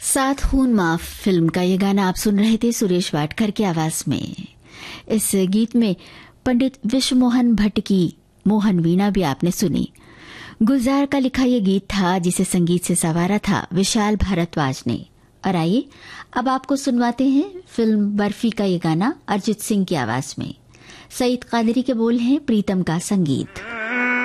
सात खून माफ फिल्म का ये गाना आप सुन रहे थे सुरेश वाडकर की आवाज में। इस गीत में पंडित विश्वमोहन भट्ट की मोहन वीणा भी आपने सुनी। गुलजार का लिखा ये गीत था जिसे संगीत से संवारा था विशाल भारद्वाज ने। और आइए अब आपको सुनवाते हैं फिल्म बर्फी का ये गाना अरिजीत सिंह की आवाज में। सईद कादरी के बोल हैं, प्रीतम का संगीत।